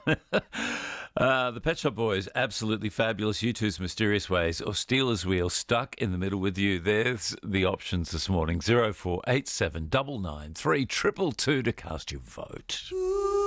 The Pet Shop Boys, absolutely fabulous. U2's Mysterious Ways or Steelers Wheel, stuck in the middle with you. There's the options this morning. 0487 993 222 to cast your vote.